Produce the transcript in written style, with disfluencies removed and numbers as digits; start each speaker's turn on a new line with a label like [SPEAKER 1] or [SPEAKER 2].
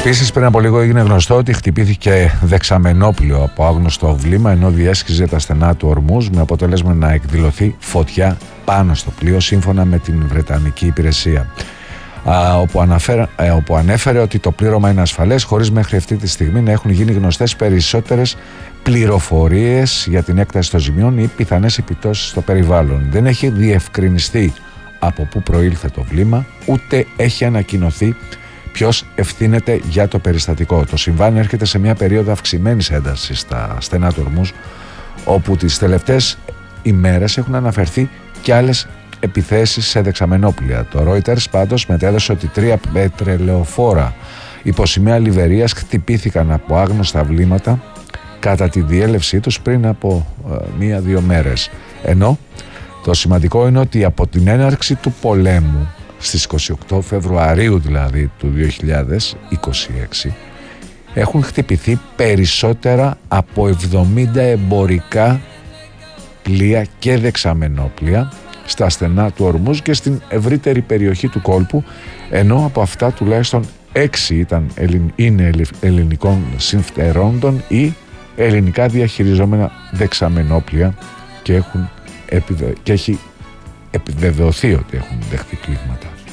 [SPEAKER 1] Επίσης, πριν από λίγο έγινε γνωστό ότι χτυπήθηκε δεξαμενόπλιο από άγνωστο βλήμα ενώ διέσχιζε τα στενά του Ορμούζ, με αποτέλεσμα να εκδηλωθεί φωτιά πάνω στο πλοίο, σύμφωνα με την Βρετανική υπηρεσία. Όπου ανέφερε ότι το πλήρωμα είναι ασφαλές, χωρίς μέχρι αυτή τη στιγμή να έχουν γίνει γνωστές περισσότερες πληροφορίες για την έκταση των ζημιών ή πιθανές επιπτώσεις στο περιβάλλον. Δεν έχει διευκρινιστεί από πού προήλθε το βλήμα, ούτε έχει ανακοινωθεί ποιος ευθύνεται για το περιστατικό. Το συμβάν έρχεται σε μια περίοδο αυξημένης έντασης στα στενά του Ορμούζ, όπου τις τελευταίες ημέρες έχουν αναφερθεί και άλλες επιθέσεις σε δεξαμενόπλια. Το Reuters πάντως μετέδωσε ότι 3 πετρελαιοφόρα υπό σημαία Λιβερίας χτυπήθηκαν από άγνωστα βλήματα κατά τη διέλευσή τους πριν από 1-2 μέρες. Ενώ το σημαντικό είναι ότι από την έναρξη του πολέμου στις 28 Φεβρουαρίου δηλαδή του 2026 έχουν χτυπηθεί περισσότερα από 70 εμπορικά πλοία και δεξαμενόπλια στα στενά του Ορμούζ και στην ευρύτερη περιοχή του κόλπου, ενώ από αυτά τουλάχιστον 6 είναι ελληνικών συμφερόντων ή ελληνικά διαχειριζόμενα δεξαμενόπλια και έχει επιβεβαιωθεί ότι έχουν δεχτεί πλήγματα.